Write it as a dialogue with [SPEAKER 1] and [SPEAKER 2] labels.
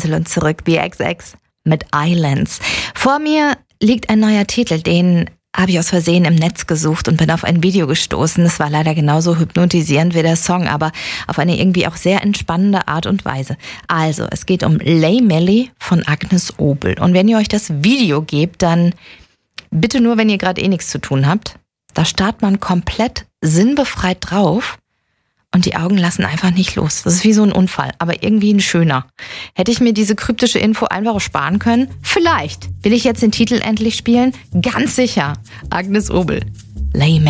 [SPEAKER 1] Insel und zurück, The XX mit Islands. Vor mir liegt ein neuer Titel, den habe ich aus Versehen im Netz gesucht und bin auf ein Video gestoßen. Es war leider genauso hypnotisierend wie der Song, aber auf eine irgendwie auch sehr entspannende Art und Weise. Also, es geht um Lay Melly von Agnes Obel. Und wenn ihr euch das Video gebt, dann bitte nur, wenn ihr gerade nichts zu tun habt. Da starrt man komplett sinnbefreit drauf und die Augen lassen einfach nicht los. Das ist wie so ein Unfall, aber irgendwie ein schöner. Hätte ich mir diese kryptische Info einfach sparen können? Vielleicht. Will ich jetzt den Titel endlich spielen? Ganz sicher. Agnes Obel. Lay Melly.